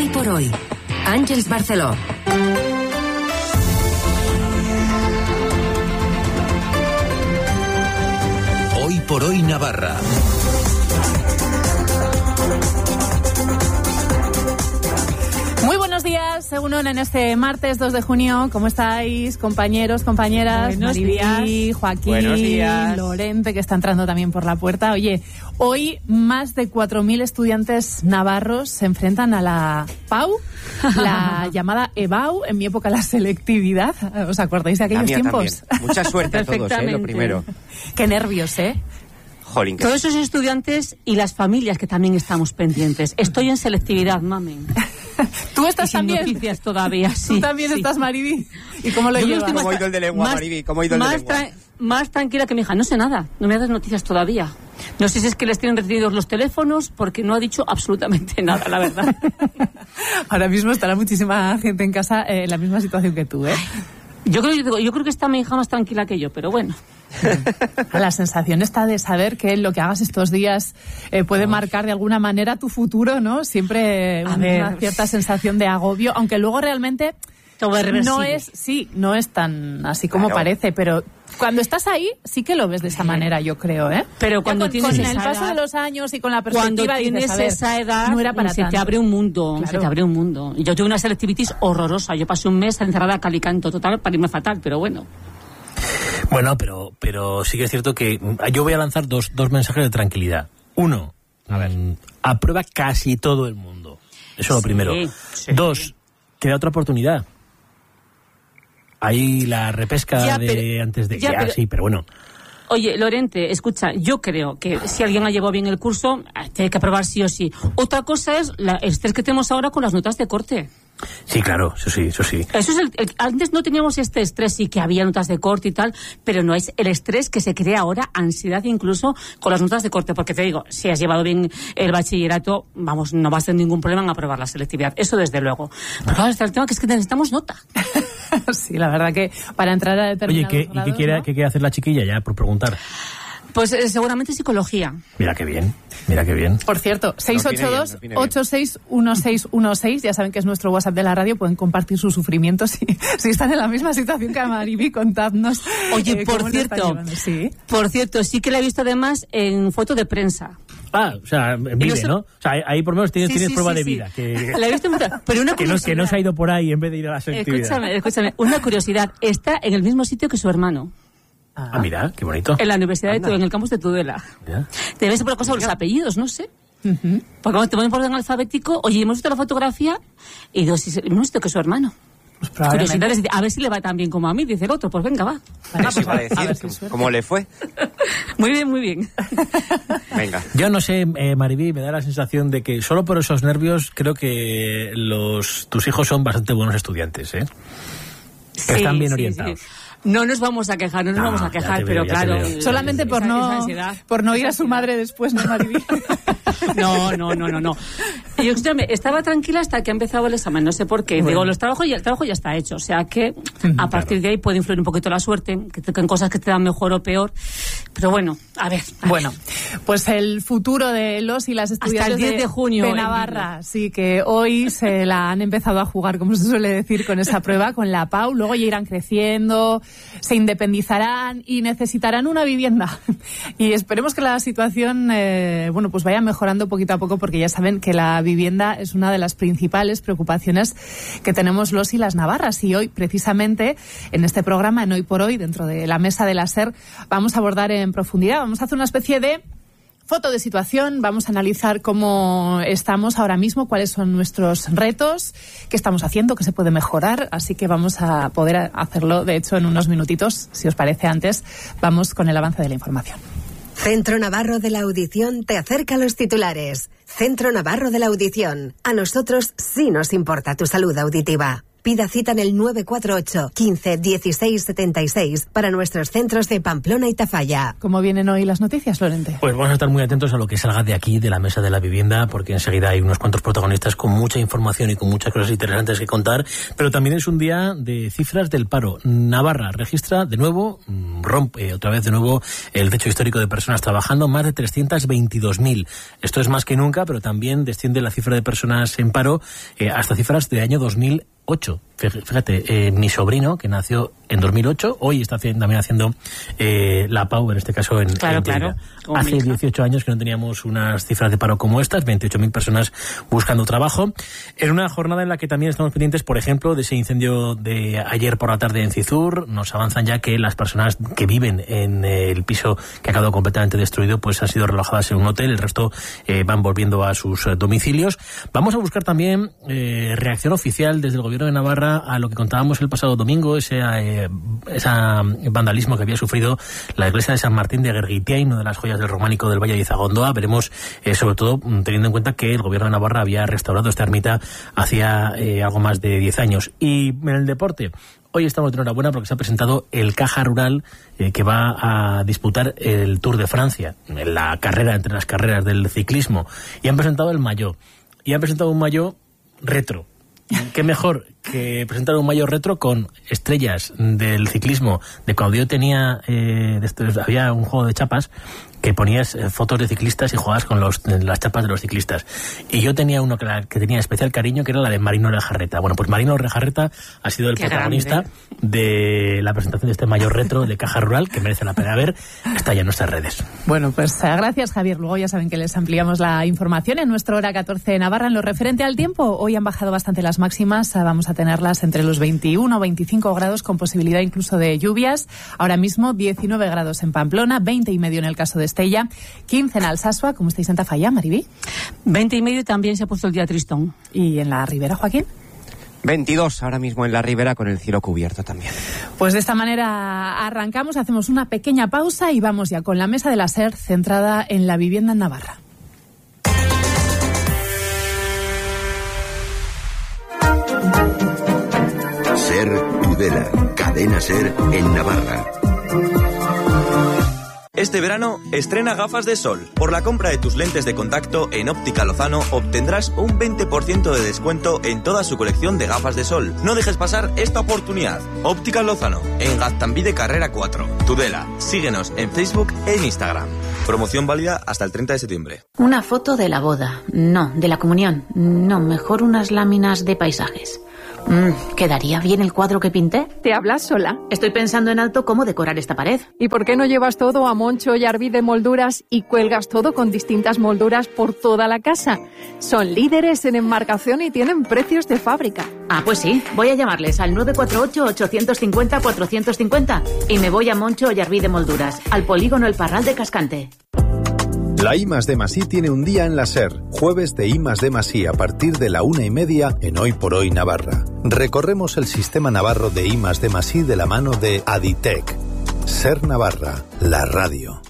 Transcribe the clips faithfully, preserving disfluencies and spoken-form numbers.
por hoy. Àngels Barceló. Hoy por hoy Navarra. Muy buenos días, según en este martes dos de junio. ¿Cómo estáis, compañeros, compañeras? Buenos Maribí, días. Joaquín, Buenos días. Lorente, que está entrando también por la puerta. Oye, hoy más de cuatro mil estudiantes navarros se enfrentan a la PAU, la llamada EBAU, en mi época la selectividad. ¿Os acordáis de aquellos tiempos? También. Mucha suerte a todos, ¿eh? Lo primero. Qué nervios, ¿eh? Jolín, que... Todos esos estudiantes y las familias que también estamos pendientes. Estoy en selectividad, mamen. ¿Tú estás y sin también? noticias todavía, sí. ¿Tú también sí. estás, Maribí? ¿Y cómo lo Yo llevas? ¿Cómo ha ido el de lengua, más, Maribí? ¿Cómo ha ido el más de lengua? Tra- más tranquila que mi hija. No sé nada. No me das noticias todavía. No sé si es que les tienen retenidos los teléfonos porque no ha dicho absolutamente nada, la verdad. Ahora mismo estará muchísima gente en casa eh, en la misma situación que tú, ¿eh? Yo creo, yo, yo creo que está mi hija más tranquila que yo, pero bueno. La sensación está de saber que lo que hagas estos días eh, puede marcar de alguna manera tu futuro, ¿no? Siempre A una ver. cierta sensación de agobio, aunque luego realmente Todo es reversible. no es, sí, no es tan así como Claro. parece, pero cuando estás ahí sí que lo ves de esa manera, yo creo, ¿eh? Pero cuando Ya con, tienes con esa el paso edad- de los años y con la Cuando perspectiva tienes dices, a ver, esa edad, no era para se tanto. te abre un mundo, Claro. se te abre un mundo. Y yo tuve una selectivitis horrorosa. Yo pasé un mes encerrada a calicanto, total, para irme fatal, pero bueno. Bueno, pero pero sí que es cierto que yo voy a lanzar dos, dos mensajes de tranquilidad. Uno, a ver, aprueba casi todo el mundo. Eso es lo Sí, primero. sí. Dos, queda otra oportunidad. Ahí la repesca Ya, de pero- antes de... ya, Ya, pero- sí, pero bueno. Oye, Lorente, escucha, yo creo que si alguien ha llevado bien el curso, tiene que aprobar sí o sí. Otra cosa es la estrés que tenemos ahora con las notas de corte. Sí, claro, eso sí, eso sí. Eso es el, el- antes no teníamos este estrés, sí que había notas de corte y tal, pero no es el estrés que se crea ahora, ansiedad incluso con las notas de corte, porque te digo, si has llevado bien el bachillerato, vamos, no vas a tener ningún problema en aprobar la selectividad, eso desde luego. Pero claro, está el tema que es que necesitamos nota. Sí, la verdad que para entrar a Oye, determinados ¿qué, ¿y grados, qué quiere, ¿no? qué quiere hacer la chiquilla ya, por preguntar? Pues eh, seguramente psicología. Mira qué bien, mira qué bien. Por cierto, seis ocho dos, ocho seis uno seis uno seis, ya saben que es nuestro WhatsApp de la radio, pueden compartir sus sufrimientos si, si están en la misma situación que Maribí, contadnos. Oye, eh, por cómo lo están cierto, llevando. Sí. por cierto, sí que la he visto además en foto de prensa. Ah, o sea, vive, sé- ¿no? O sea, ahí por lo menos tienes, Sí, tienes sí, prueba sí, de sí. vida. Que, La he visto en foto, pero una que, no, que no curiosidad. se ha ido por ahí en vez de ir a la selectividad. Escúchame, escúchame, una curiosidad, está en el mismo sitio que su hermano, Ah, mira, qué bonito. en la Universidad de Anda. Tudela, en el campus de Tudela. Mira. Debe ser por cosa de los apellidos, no sé. Porque cuando te ponen por orden alfabético, oye, hemos visto la fotografía y digo, sí, sí, hemos visto que es su hermano. Pues probablemente. Curiosidades, a ver si le va tan bien como a mí, dice el otro, pues venga, va. Eso iba a A ver decir, si suerte. ¿cómo le fue? Muy bien, muy bien. Venga. Yo no sé, eh, Maribí, me da la sensación de que solo por esos nervios creo que los tus hijos son bastante buenos estudiantes, ¿eh? Sí, Están bien sí, orientados. sí. No nos vamos a quejar, no nos No, vamos a ya quejar, te pero veo, ya te claro. veo. Solamente por esa- esa no, ansiedad. por no ir a su madre después, ¿no, Maribí? No, no, no, no, no. Y yo, escúchame, estaba tranquila hasta que ha empezado el examen, no sé por qué. Digo, los trabajos ya, el trabajo ya está hecho, o sea que a partir de ahí puede influir un poquito la suerte, que te en cosas que te dan mejor o peor. Pero bueno, a ver. a Bueno, pues el futuro de los y las estudiantes diez de junio, de en Navarra, sí, que hoy se la han empezado a jugar, como se suele decir, con esa prueba, con la PAU, luego ya irán creciendo, se independizarán y necesitarán una vivienda. Y esperemos que la situación, eh, bueno, pues vaya mejorando poquito a poco, porque ya saben que la vivienda es una de las principales preocupaciones que tenemos los y las navarras. Y hoy, precisamente, en este programa, en Hoy por Hoy, dentro de la mesa de la SER, vamos a abordar en profundidad, vamos a hacer una especie de foto de situación, vamos a analizar cómo estamos ahora mismo, cuáles son nuestros retos, qué estamos haciendo, qué se puede mejorar, así que vamos a poder hacerlo, de hecho, en unos minutitos, si os parece. Antes, vamos con el avance de la información. Centro Navarro de la Audición te acerca a los titulares. Centro Navarro de la Audición. A nosotros sí nos importa tu salud auditiva. Pida cita en el nueve cuatro ocho, quince, dieciséis, setenta y seis para nuestros centros de Pamplona y Tafalla. ¿Cómo vienen hoy las noticias, Lorente? Pues vamos a estar muy atentos a lo que salga de aquí, de la mesa de la vivienda, porque enseguida hay unos cuantos protagonistas con mucha información y con muchas cosas interesantes que contar, pero también es un día de cifras del paro. Navarra registra de nuevo, rompe otra vez de nuevo el techo histórico de personas trabajando, más de trescientos veintidós mil. Esto es más que nunca, pero también desciende la cifra de personas en paro eh, hasta cifras de año dos mil ocho. Fíjate, eh, mi sobrino, que nació en dos mil ocho, hoy está haciendo, también haciendo eh, la P A U, en este caso en, claro, en claro. Hace dieciocho años que no teníamos unas cifras de paro como estas, veintiocho mil personas buscando trabajo, en una jornada en la que también estamos pendientes, por ejemplo, de ese incendio de ayer por la tarde en Cizur. Nos avanzan ya que las personas que viven en el piso que ha quedado completamente destruido pues han sido relojadas en un hotel, el resto eh, van volviendo a sus eh, domicilios. Vamos a buscar también eh, reacción oficial desde el Gobierno de Navarra a lo que contábamos el pasado domingo, ese eh, esa vandalismo que había sufrido la iglesia de San Martín de Gergitiain, una de las joyas del románico del Valle de Izagondoa. Veremos, eh, sobre todo, teniendo en cuenta que el Gobierno de Navarra había restaurado esta ermita hacía eh, algo más de diez años. Y en el deporte, hoy estamos de enhorabuena porque se ha presentado el Caja Rural eh, que va a disputar el Tour de Francia, la carrera entre las carreras del ciclismo. Y han presentado el maillot. Y han presentado un maillot retro. Qué mejor que presentar un maillot retro con estrellas del ciclismo. De cuando yo tenía, eh, de estos, había un juego de chapas que ponías eh, fotos de ciclistas y jugabas con los, las chapas de los ciclistas. Y yo tenía uno que, la, que tenía especial cariño, que era la de Marino Lejarreta. Bueno, pues Marino Lejarreta ha sido el Qué protagonista grande. de la presentación de este maillot retro de Caja Rural, que merece la pena ver. Está ya en nuestras redes. Bueno, pues gracias, Javier. Luego ya saben que les ampliamos la información en nuestra hora catorce de Navarra. En lo referente al tiempo, hoy han bajado bastante las máximas. Vamos a tenerlas entre los veintiuno o veinticinco grados, con posibilidad incluso de lluvias. Ahora mismo diecinueve grados en Pamplona, veinte y medio en el caso de Estella, quince en Alsasua. ¿Cómo estáis en Tafalla, Maribí? veinte y medio también se ha puesto el día tristón. ¿Y en la Ribera, Joaquín? veintidós ahora mismo en la Ribera, con el cielo cubierto también. Pues de esta manera arrancamos, hacemos una pequeña pausa y vamos ya con la mesa de la SER centrada en la vivienda en Navarra. SER Tudela, cadena SER en Navarra. Este verano, estrena gafas de sol. Por la compra de tus lentes de contacto en Óptica Lozano obtendrás un veinte por ciento de descuento en toda su colección de gafas de sol. No dejes pasar esta oportunidad. Óptica Lozano, en Gaztambide Carrera cuatro, Tudela. Síguenos en Facebook e en Instagram. Promoción válida hasta el treinta de septiembre. Una foto de la boda. No, de la comunión. No, mejor unas láminas de paisajes. Mm, ¿Quedaría bien el cuadro que pinté? ¿Te hablas sola? Estoy pensando en alto cómo decorar esta pared. ¿Y por qué no llevas todo a Moncho y Arvid Molduras y cuelgas todo con distintas molduras por toda la casa? Son líderes en enmarcación y tienen precios de fábrica. Ah, pues sí. Voy a llamarles al nueve cuatro ocho, ocho cinco cero, cuatro cinco cero y me voy a Moncho y Arvid Molduras, al polígono El Parral de Cascante. La I más D más I tiene un día en la SER, jueves de I más D más I a partir de la una y media en Hoy por Hoy Navarra. Recorremos el sistema navarro de I más D más I de la mano de Aditec. SER Navarra, la radio.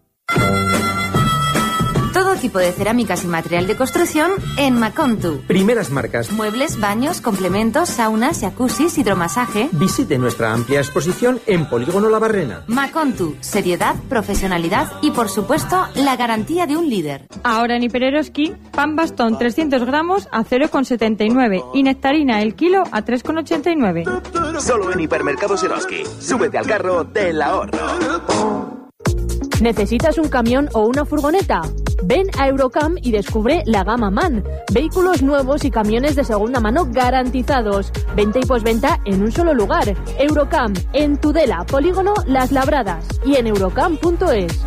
Todo tipo de cerámicas y material de construcción en Macontu. Primeras marcas. Muebles, baños, complementos, saunas, jacuzzis, hidromasaje. Visite nuestra amplia exposición en Polígono La Barrena. Macontu, seriedad, profesionalidad y, por supuesto, la garantía de un líder. Ahora en Hipereroski, pan bastón trescientos gramos a cero coma setenta y nueve y nectarina el kilo a tres coma ochenta y nueve. Solo en Hipermercados Eroski. Súbete al carro del ahorro. ¿Necesitas un camión o una furgoneta? Ven a Eurocam y descubre la gama MAN. Vehículos nuevos y camiones de segunda mano garantizados. Venta y posventa en un solo lugar. Eurocam, en Tudela, Polígono Las Labradas. Y en eurocam punto es.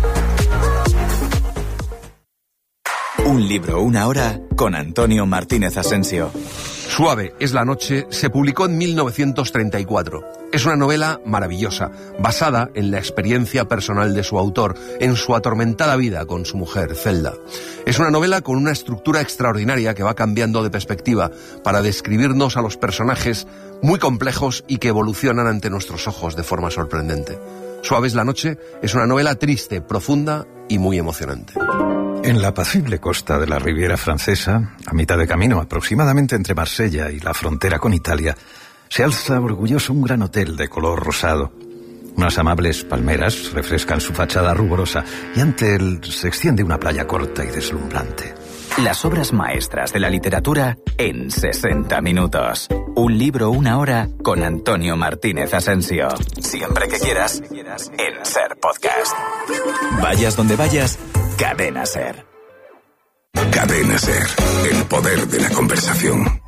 Un libro, una hora, con Antonio Martínez Asensio. Suave es la noche se publicó en mil novecientos treinta y cuatro. Es una novela maravillosa, basada en la experiencia personal de su autor, en su atormentada vida con su mujer, Zelda. Es una novela con una estructura extraordinaria que va cambiando de perspectiva para describirnos a los personajes muy complejos y que evolucionan ante nuestros ojos de forma sorprendente. Suave es la noche es una novela triste, profunda y muy emocionante. En la apacible costa de la Riviera Francesa, a mitad de camino aproximadamente entre Marsella y la frontera con Italia, se alza orgulloso un gran hotel de color rosado. Unas amables palmeras refrescan su fachada ruborosa y ante él se extiende una playa corta y deslumbrante. Las obras maestras de la literatura en sesenta minutos. Un libro, una hora con Antonio Martínez Asensio. Siempre que quieras, en SER Podcast. Vayas donde vayas, Cadena SER. Cadena SER, el poder de la conversación.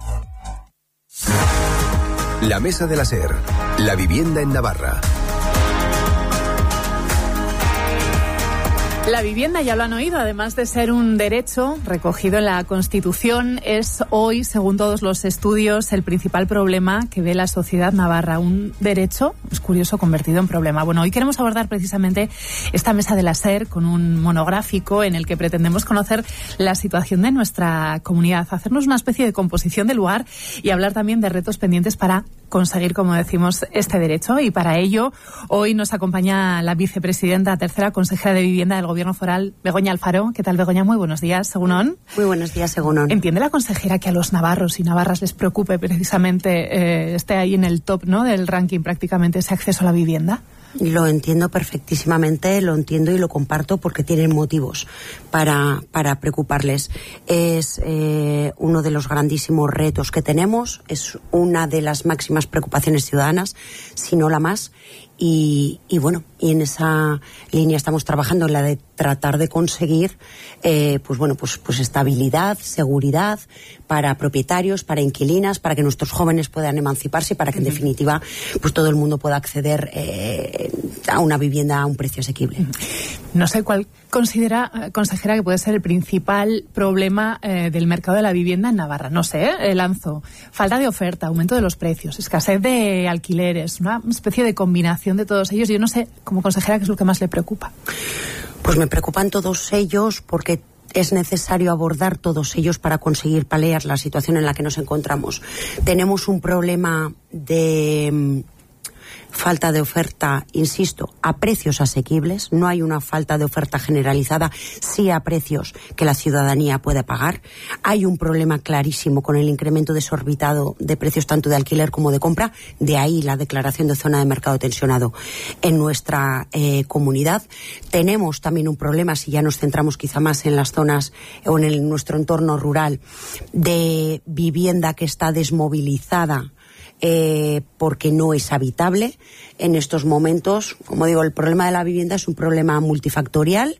La mesa de la SER, la vivienda en Navarra. La vivienda, ya lo han oído, además de ser un derecho recogido en la Constitución, es hoy, según todos los estudios, el principal problema que ve la sociedad navarra. Un derecho, es curioso, convertido en problema. Bueno, hoy queremos abordar precisamente esta mesa de la SER con un monográfico en el que pretendemos conocer la situación de nuestra comunidad, hacernos una especie de composición del lugar y hablar también de retos pendientes para conseguir, como decimos, este derecho. Y para ello, hoy nos acompaña la vicepresidenta, tercera consejera de Vivienda del Gobierno Foral, Begoña Alfaro. ¿Qué tal, Begoña? Muy buenos días, Egunon. Muy buenos días, Egunon. ¿Entiende la consejera que a los navarros y navarras les preocupe precisamente eh, esté ahí en el top, ¿no?, del ranking prácticamente ese acceso a la vivienda? Lo entiendo perfectísimamente, lo entiendo y lo comparto porque tienen motivos para, para preocuparles. Es eh, uno de los grandísimos retos que tenemos, es una de las máximas preocupaciones ciudadanas, si no la más. Y, y bueno, y en esa línea estamos trabajando, en la de tratar de conseguir eh, pues bueno, pues, pues estabilidad, seguridad para propietarios, para inquilinas, para que nuestros jóvenes puedan emanciparse y para que en definitiva pues todo el mundo pueda acceder eh, a una vivienda a un precio asequible. No sé cuál considera, consejera, que puede ser el principal problema eh, del mercado de la vivienda en Navarra. No sé, eh, lanzo. Falta de oferta, aumento de los precios, escasez de alquileres, una especie de combinación de todos ellos. Yo no sé, como consejera, qué es lo que más le preocupa. Pues me preocupan todos ellos porque es necesario abordar todos ellos para conseguir paliar la situación en la que nos encontramos. Tenemos un problema de falta de oferta, insisto, a precios asequibles. No hay una falta de oferta generalizada, sí a precios que la ciudadanía puede pagar. Hay un problema clarísimo con el incremento desorbitado de precios tanto de alquiler como de compra. De ahí la declaración de zona de mercado tensionado en nuestra eh, comunidad. Tenemos también un problema, si ya nos centramos quizá más en las zonas o en el, nuestro entorno rural, de vivienda que está desmovilizada Eh, porque no es habitable en estos momentos. Como digo, el problema de la vivienda es un problema multifactorial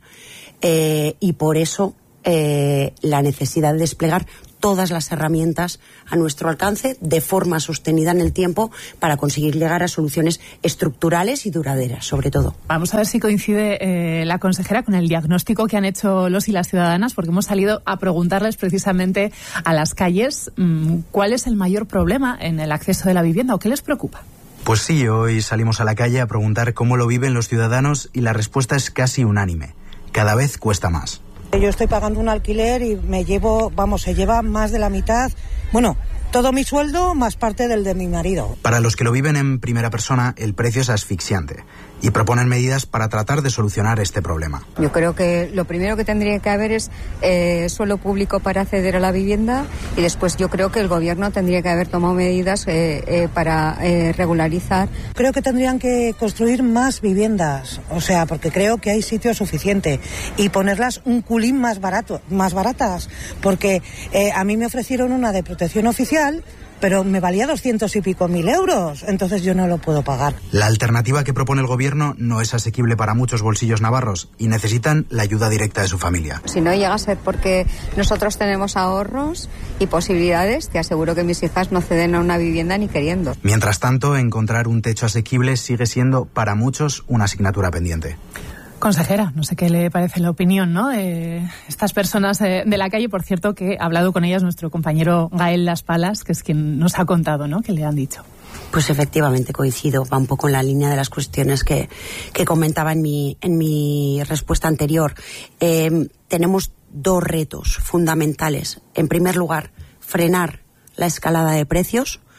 eh, y por eso eh, la necesidad de desplegar todas las herramientas a nuestro alcance de forma sostenida en el tiempo para conseguir llegar a soluciones estructurales y duraderas, sobre todo. Vamos a ver si coincide eh, la consejera con el diagnóstico que han hecho los y las ciudadanas, porque hemos salido a preguntarles precisamente a las calles mmm, cuál es el mayor problema en el acceso de la vivienda o qué les preocupa. Pues sí, hoy salimos a la calle a preguntar cómo lo viven los ciudadanos y la respuesta es casi unánime. Cada vez cuesta más. Yo estoy pagando un alquiler y me llevo, vamos, se lleva más de la mitad, bueno, todo mi sueldo más parte del de mi marido. Para los que lo viven en primera persona, el precio es asfixiante y proponen medidas para tratar de solucionar este problema. Yo creo que lo primero que tendría que haber es eh, suelo público para acceder a la vivienda y después yo creo que el gobierno tendría que haber tomado medidas eh, eh, para eh, regularizar. Creo que tendrían que construir más viviendas, o sea, porque creo que hay sitio suficiente y ponerlas un culín más barato, más baratas, porque eh, a mí me ofrecieron una de protección oficial, pero me valía doscientos y pico mil euros, entonces yo no lo puedo pagar. La alternativa que propone el gobierno no es asequible para muchos bolsillos navarros y necesitan la ayuda directa de su familia. Si no llega a ser porque nosotros tenemos ahorros y posibilidades, te aseguro que mis hijas no ceden a una vivienda ni queriendo. Mientras tanto, encontrar un techo asequible sigue siendo para muchos una asignatura pendiente. Consejera, no sé qué le parece la opinión, ¿no?, de estas personas de, de la calle. Por cierto, que ha hablado con ellas nuestro compañero Gael Las Palas, que es quien nos ha contado, ¿no?, que le han dicho. Pues efectivamente coincido, va un poco en la línea de las cuestiones que, que comentaba en mi, en mi respuesta anterior. Eh, tenemos dos retos fundamentales. En primer lugar, frenar la escalada de precios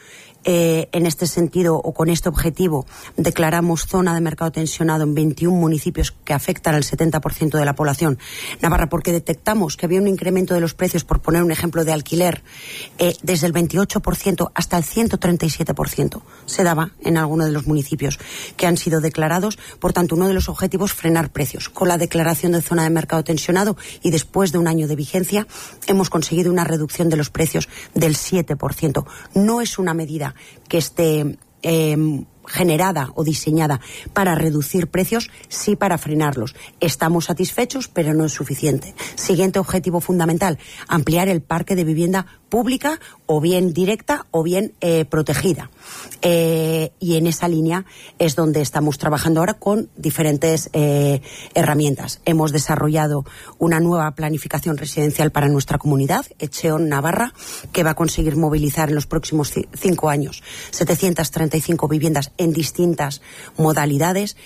Eh, en este sentido, o con este objetivo, declaramos zona de mercado tensionado en veintiún municipios que afectan al setenta por ciento de la población navarra, porque detectamos que había un incremento de los precios, por poner un ejemplo, de alquiler, eh, desde el veintiocho por ciento hasta el ciento treinta y siete por ciento se daba en algunos de los municipios que han sido declarados. Por tanto, uno de los objetivos, frenar precios. Con la declaración de zona de mercado tensionado y después de un año de vigencia, hemos conseguido una reducción de los precios del siete por ciento. No es una medida que esté eh, generada o diseñada para reducir precios, sí para frenarlos. Estamos satisfechos, pero no es suficiente. Siguiente objetivo fundamental, ampliar el parque de vivienda pública, o bien directa o bien eh, protegida. Eh, y en esa línea es donde estamos trabajando ahora con diferentes eh, herramientas. Hemos desarrollado una nueva planificación residencial para nuestra comunidad, Echeon Navarra, que va a conseguir movilizar en los próximos cinco años setecientas treinta y cinco viviendas en distintas modalidades.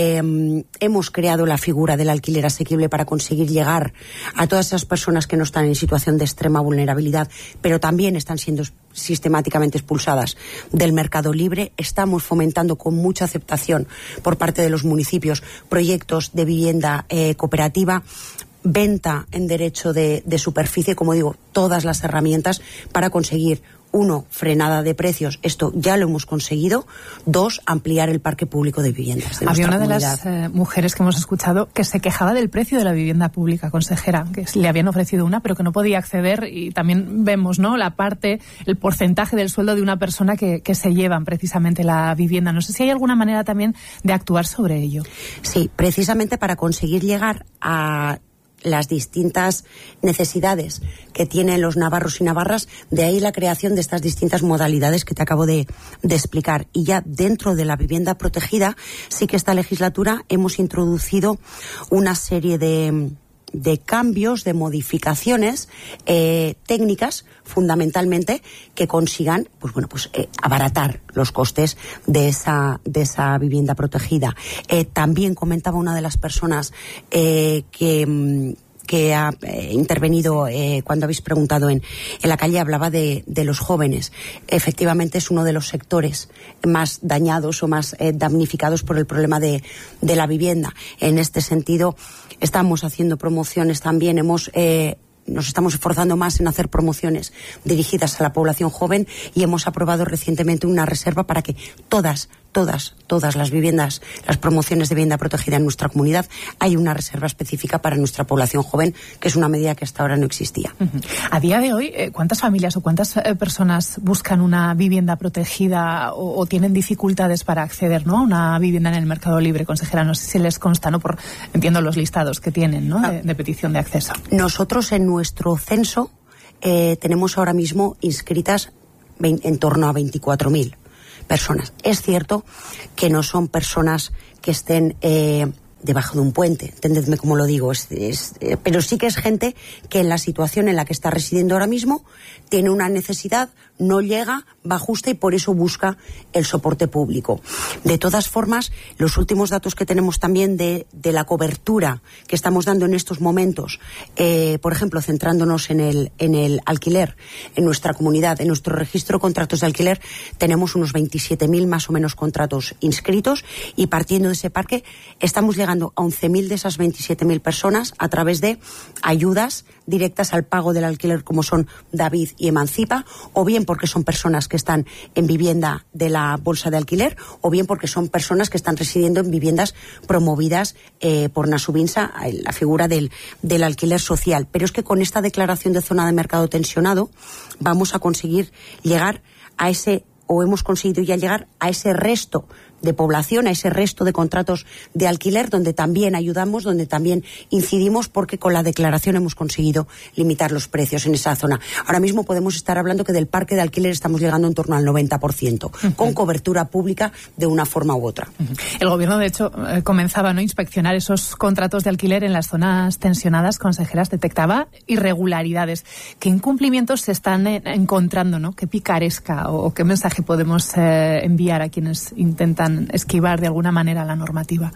Eh, hemos creado la figura del alquiler asequible para conseguir llegar a todas esas personas que no están en situación de extrema vulnerabilidad, pero también están siendo sistemáticamente expulsadas del mercado libre. Estamos fomentando con mucha aceptación por parte de los municipios proyectos de vivienda eh, cooperativa, venta en derecho de, de superficie, como digo, todas las herramientas para conseguir, uno, frenada de precios, esto ya lo hemos conseguido. Dos, ampliar el parque público de viviendas de Había una comunidad. de las eh, mujeres que hemos escuchado que se quejaba del precio de la vivienda pública, consejera, que le habían ofrecido una pero que no podía acceder, y también vemos, ¿no?, la parte, el porcentaje del sueldo de una persona que, que se llevan precisamente la vivienda. No sé si hay alguna manera también de actuar sobre ello. Sí, precisamente para conseguir llegar a las distintas necesidades que tienen los navarros y navarras, de ahí la creación de estas distintas modalidades que te acabo de, de explicar. Y ya dentro de la vivienda protegida, sí que esta legislatura hemos introducido una serie de, de cambios, de modificaciones eh, técnicas, fundamentalmente, que consigan, pues bueno, pues eh, abaratar los costes de esa de esa vivienda protegida. Eh, también comentaba una de las personas eh, que que ha eh, intervenido eh, cuando habéis preguntado en, en la calle, hablaba de, de los jóvenes. Efectivamente es uno de los sectores más dañados o más eh, damnificados por el problema de, de la vivienda. En este sentido, estamos haciendo promociones también, hemos eh, nos estamos esforzando más en hacer promociones dirigidas a la población joven, y hemos aprobado recientemente una reserva para que todas, todas, todas las viviendas, las promociones de vivienda protegida en nuestra comunidad, hay una reserva específica para nuestra población joven, que es una medida que hasta ahora no existía. Uh-huh. A día de hoy, ¿cuántas familias o cuántas personas buscan una vivienda protegida o, o tienen dificultades para acceder, ¿no?, a una vivienda en el mercado libre, consejera? No sé si les consta, ¿no?, por, entiendo, los listados que tienen, ¿no?, de, de petición de acceso. Nosotros en nuestro censo eh, tenemos ahora mismo inscritas en torno a veinticuatro mil personas. Es cierto que no son personas que estén eh, debajo de un puente, entendedme cómo lo digo, es, es, eh, pero sí que es gente que en la situación en la que está residiendo ahora mismo tiene una necesidad, no llega, va justa, y por eso busca el soporte público. De todas formas, los últimos datos que tenemos también de, de la cobertura que estamos dando en estos momentos, eh, por ejemplo, centrándonos en el, en el alquiler, en nuestra comunidad, en nuestro registro de contratos de alquiler, tenemos unos veintisiete mil más o menos contratos inscritos, y partiendo de ese parque estamos llegando a once mil de esas veintisiete mil personas a través de ayudas directas al pago del alquiler, como son David y Emancipa, o bien porque son personas que están en vivienda de la bolsa de alquiler, o bien porque son personas que están residiendo en viviendas promovidas eh, por Nasubinsa, la figura del, del alquiler social. Pero es que con esta declaración de zona de mercado tensionado vamos a conseguir llegar a ese, o hemos conseguido ya llegar a ese resto de población, a ese resto de contratos de alquiler, donde también ayudamos, donde también incidimos, porque con la declaración hemos conseguido limitar los precios en esa zona. Ahora mismo podemos estar hablando que del parque de alquiler estamos llegando en torno al noventa por ciento, uh-huh, con cobertura pública de una forma u otra. Uh-huh. El gobierno, de hecho, eh, comenzaba, ¿no?, a inspeccionar esos contratos de alquiler en las zonas tensionadas. Consejeras, detectaba irregularidades. ¿Qué incumplimientos se están eh, encontrando, ¿no? ¿Qué picaresca o, o qué mensaje podemos eh, enviar a quienes intentan esquivar de alguna manera la normativa?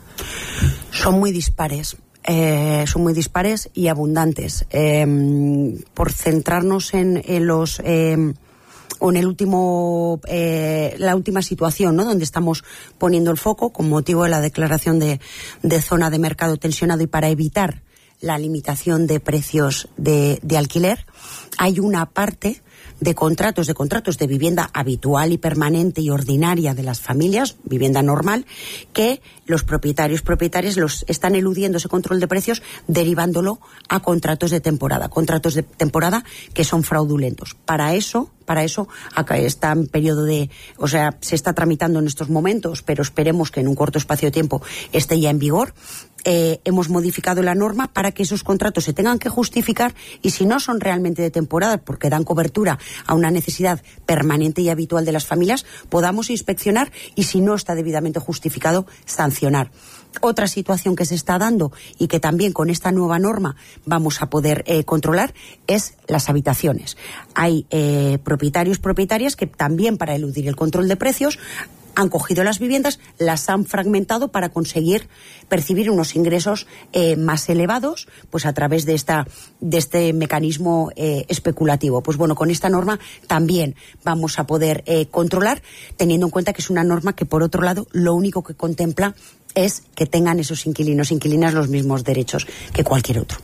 Son muy dispares. Eh, son muy dispares y abundantes. Eh, por centrarnos en, en los eh, o en el último, eh, la última situación, ¿no?, donde estamos poniendo el foco con motivo de la declaración de, de zona de mercado tensionado y para evitar la limitación de precios de, de alquiler, hay una parte de contratos, de contratos de vivienda habitual y permanente y ordinaria de las familias, vivienda normal, que los propietarios, propietarias los están eludiendo ese control de precios derivándolo a contratos de temporada, contratos de temporada que son fraudulentos. Para eso, para eso acá está en periodo de, o sea, se está tramitando en estos momentos, pero esperemos que en un corto espacio de tiempo esté ya en vigor. Eh, hemos modificado la norma para que esos contratos se tengan que justificar y si no son realmente de temporada porque dan cobertura a una necesidad permanente y habitual de las familias, podamos inspeccionar y si no está debidamente justificado, sancionar. Otra situación que se está dando y que también con esta nueva norma vamos a poder eh, controlar es las habitaciones. Hay eh, propietarios, propietarias que también para eludir el control de precios han cogido las viviendas, las han fragmentado para conseguir percibir unos ingresos eh, más elevados, pues a través de esta de este mecanismo eh, especulativo. Pues bueno, con esta norma también vamos a poder eh, controlar, teniendo en cuenta que es una norma que por otro lado lo único que contempla es que tengan esos inquilinos, inquilinas los mismos derechos que cualquier otro.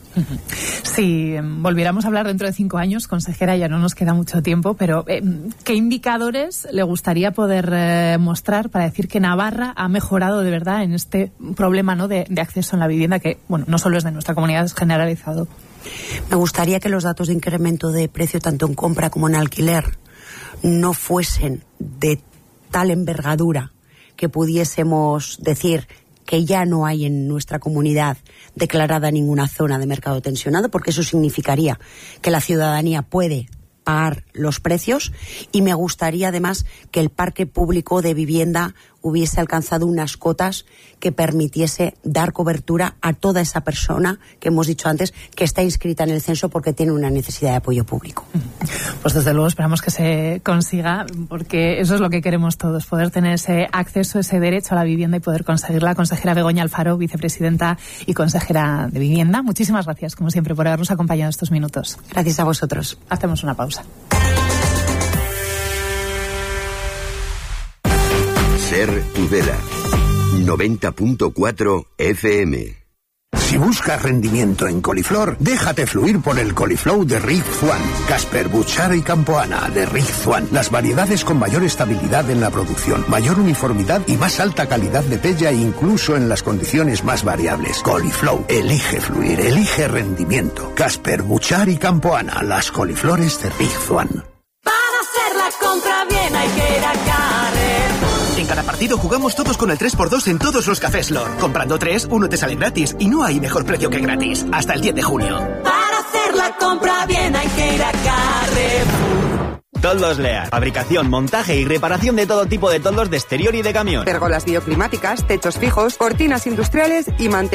Si volviéramos a hablar dentro de cinco años, consejera, ya no nos queda mucho tiempo, pero eh, ¿qué indicadores le gustaría poder eh, mostrar para decir que Navarra ha mejorado de verdad en este problema, ¿no?, de, de acceso en la vivienda que, bueno, no solo es de nuestra comunidad, es generalizado? Me gustaría que los datos de incremento de precio tanto en compra como en alquiler no fuesen de tal envergadura que pudiésemos decir que ya no hay en nuestra comunidad declarada ninguna zona de mercado tensionado, porque eso significaría que la ciudadanía puede pagar los precios y me gustaría además que el parque público de vivienda hubiese alcanzado unas cotas que permitiese dar cobertura a toda esa persona que hemos dicho antes que está inscrita en el censo porque tiene una necesidad de apoyo público. Pues desde luego esperamos que se consiga, porque eso es lo que queremos todos, poder tener ese acceso, ese derecho a la vivienda y poder conseguirla. Consejera Begoña Alfaro, vicepresidenta y consejera de Vivienda, muchísimas gracias como siempre por habernos acompañado estos minutos. Gracias a vosotros. Hacemos una pausa. Ser Tudela, noventa punto cuatro F M. Si buscas rendimiento en coliflor, déjate fluir por el coliflow de Rick Swan. Casper, Buchara y Campoana de Rick Swan. Las variedades con mayor estabilidad en la producción, mayor uniformidad y más alta calidad de pella incluso en las condiciones más variables. Coliflow, elige fluir, elige rendimiento. Casper, Buchara y Campoana, las coliflores de Rick Swan. Para hacer la compra bien hay que ir a Carrefour. En cada partido jugamos todos con el tres por dos en todos los cafés Lord. Comprando tres, uno te sale gratis y no hay mejor precio que gratis. Hasta el diez de junio. Para hacer la compra bien hay que ir a Carrefour. Toldos Lear. Fabricación, montaje y reparación de todo tipo de toldos de exterior y de camión. Pérgolas bioclimáticas, techos fijos, cortinas industriales y mantenimiento